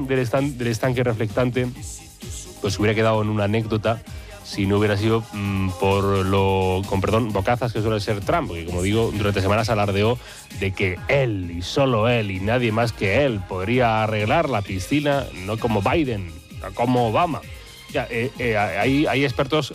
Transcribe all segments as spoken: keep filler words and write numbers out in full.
del, estanque, del estanque reflectante pues hubiera quedado en una anécdota si no hubiera sido mmm, por lo, con perdón, bocazas que suele ser Trump, porque como digo, durante semanas alardeó de que él y solo él y nadie más que él podría arreglar la piscina, no como Biden, no como Obama. Ya, eh, eh, hay, hay expertos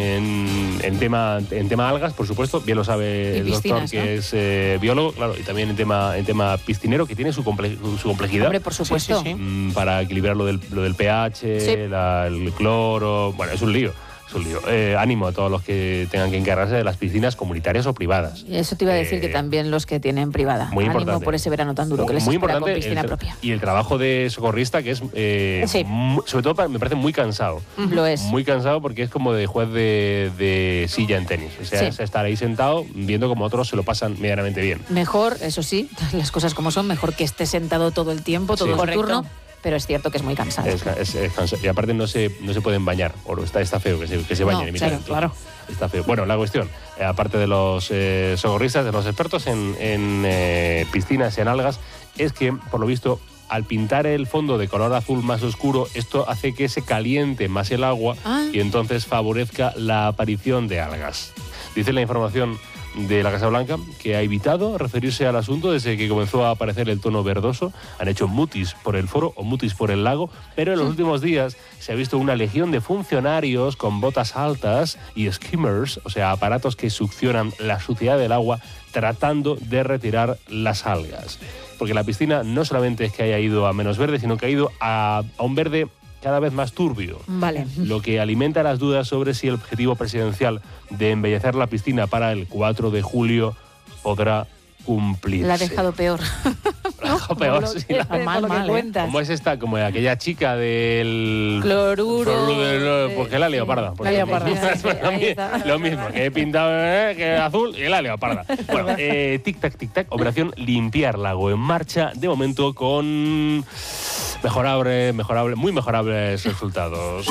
en, en, tema, en tema algas, por supuesto, bien lo sabe el doctor, que ¿no? es eh, biólogo, claro, y también en tema, en tema piscinero, que tiene su, comple su complejidad. Hombre, por supuesto. Sí, sí, sí. Para equilibrar lo del, lo del pH, sí. la, el cloro, bueno, es un lío. Eh, ánimo a todos los que tengan que encargarse de las piscinas comunitarias o privadas. Eso te iba a decir, eh, que también los que tienen privada. Muy ánimo importante. Por ese verano tan duro que les muy espera importante, con piscina el propia. Y el trabajo de socorrista, que es, eh, sí. muy, sobre todo me parece muy cansado. Lo es. Muy cansado porque es como de juez de, de silla en tenis. O sea, sí. es estar ahí sentado viendo como otros se lo pasan medianamente bien. Mejor, eso sí, las cosas como son, mejor que esté sentado todo el tiempo, todo sí. el turno. Pero es cierto que es muy cansado. Es, es, es cansado. Y aparte no se, no se pueden bañar. O está, está feo que se, que se bañen. No, mira, claro, claro. Está feo. Bueno, la cuestión, eh, aparte de los eh, socorristas, de los expertos en, en eh, piscinas y en algas, es que, por lo visto, al pintar el fondo de color azul más oscuro, esto hace que se caliente más el agua ah. y entonces favorezca la aparición de algas. Dice la información de la Casa Blanca, que ha evitado referirse al asunto desde que comenzó a aparecer el tono verdoso. Han hecho mutis por el foro o mutis por el lago, pero en los últimos días se ha visto una legión de funcionarios con botas altas y skimmers, o sea, aparatos que succionan la suciedad del agua, tratando de retirar las algas. Porque la piscina no solamente es que haya ido a menos verde, sino que ha ido a, a un verde cada vez más turbio. Vale. Lo que alimenta las dudas sobre si el objetivo presidencial de embellecer la piscina para el cuatro de julio podrá cumplirse. La ha dejado peor. La ha dejado peor, sí. La, mal, mal, ¿eh? ¿Cómo es esta? Como aquella chica del... Cloruro. De, porque la leoparda. La leoparda. Lo mismo, que he pintado eh, que azul y la leoparda. Bueno, eh, tic-tac, tic-tac, operación limpiar lago en marcha, de momento con mejorable, mejorable, muy mejorables resultados.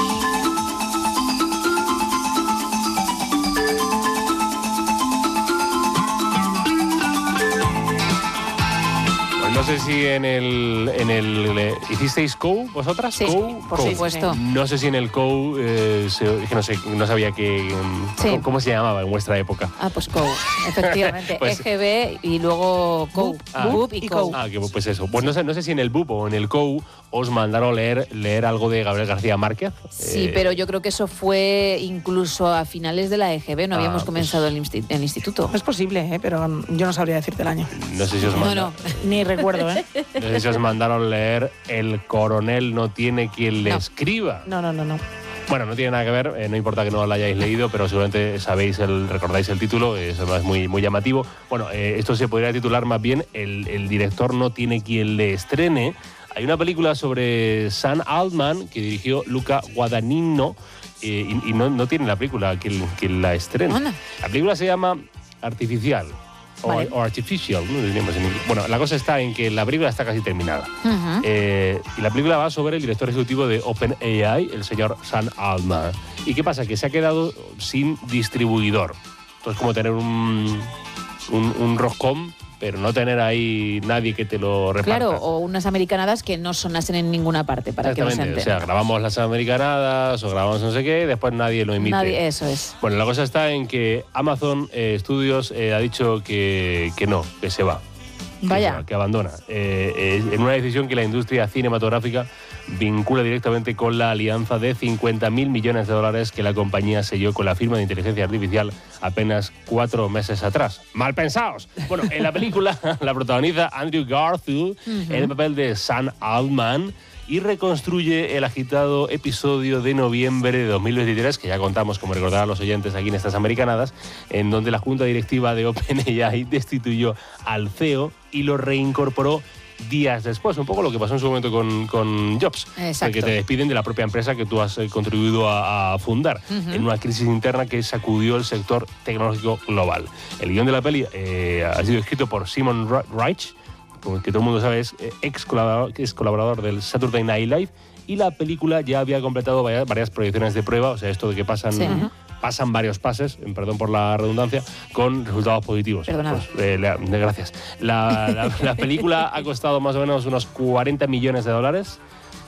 No sé si en el, en el eh, ¿hicisteis C O U vosotras? Sí, C O U, por C O U. supuesto. No sé si en el C O U, eh, se, que no sé, no sabía que, sí. ¿cómo, ¿cómo se llamaba en vuestra época? Ah, pues C O U, efectivamente. pues, E G B y luego C O U. Ah, B U P y C O U. Ah, que, pues eso. Pues no sé, no sé si en el B U P o en el C O U os mandaron leer, leer algo de Gabriel García Márquez. Sí, eh, pero yo creo que eso fue incluso a finales de la E G B, no ah, habíamos comenzado pues, el, insti el instituto. Es posible, ¿eh? Pero yo no sabría decirte el año. No sé si os mandaron. No, no. Ni recuerdo, ¿eh? No sé si os mandaron leer El coronel no tiene quien le no. escriba. No, no, no, no. Bueno, no tiene nada que ver, eh, no importa que no lo hayáis leído, pero seguramente sabéis, el, recordáis el título, es además muy, muy llamativo. Bueno, eh, esto se podría titular más bien el, el director no tiene quien le estrene. Hay una película sobre Sam Altman que dirigió Luca Guadagnino eh, y, y no, no tiene la película quien, quien la estrena. Anda. La película se llama Artificial. Vale. O, o Artificial, ¿no? Bueno, la cosa está en que la película está casi terminada. Uh-huh. eh, y la película va sobre el director ejecutivo de OpenAI, el señor Sam Altman. ¿Y qué pasa? Que se ha quedado sin distribuidor. Entonces, como tener un, un, un roscón, pero no tener ahí nadie que te lo reparta. Claro, o unas americanadas que no sonasen en ninguna parte para que no se enteren. O sea, grabamos las americanadas o grabamos no sé qué, y después nadie lo emite. Nadie, eso es. Bueno, la cosa está en que Amazon eh, Studios eh, ha dicho que, que no, que se va. Vaya. Que, se va, que abandona. Eh, eh, en una decisión que la industria cinematográfica vincula directamente con la alianza de cincuenta mil millones de dólares que la compañía selló con la firma de inteligencia artificial apenas cuatro meses atrás. ¡Mal pensados! Bueno, en la película la protagoniza Andrew Garfield uh-huh. en el papel de Sam Altman y reconstruye el agitado episodio de noviembre de dos mil veintitrés, que ya contamos, como recordarán los oyentes aquí en estas americanadas, en donde la junta directiva de OpenAI destituyó al C E O y lo reincorporó días después, un poco lo que pasó en su momento con, con Jobs, que te despiden de la propia empresa que tú has eh, contribuido a, a fundar, uh-huh. en una crisis interna que sacudió el sector tecnológico global. El guión de la peli eh, ha sido escrito por Simon Reich, que todo el mundo sabe es eh, ex colaborador, ex colaborador del Saturday Night Live, y la película ya había completado varias, varias proyecciones de prueba, o sea, esto de que pasan... Sí, uh-huh. pasan varios pases, perdón por la redundancia, con resultados positivos. Perdonado. Pues, eh, le, gracias. La, la, la película ha costado más o menos unos cuarenta millones de dólares